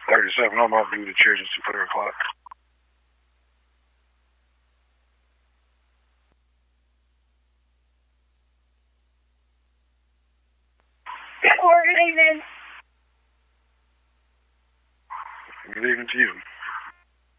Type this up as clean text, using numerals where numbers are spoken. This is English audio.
37 on my view to Churches to 4 o'clock. Good evening. Good evening to you.